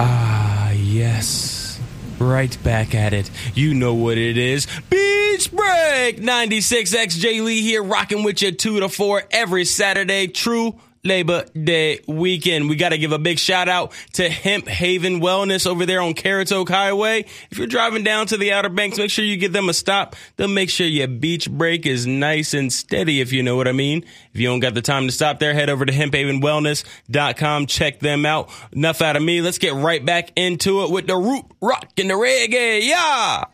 Ah, yes. Right back at it. You know what it is. Beach Break! 96XJ Lee here, rocking with you 2 to 4 every Saturday. True Labor Day weekend. We got to give a big shout out to Hemp Haven Wellness over there on Carrots Oak Highway. If you're driving down to the Outer Banks, make sure you give them a stop. They'll make sure your beach break is nice and steady, if you know what I mean. If you don't got the time to stop there, head over to hemphavenwellness.com. Check them out. Enough out of me. Let's get right back into it with the root rock and the reggae. Yeah!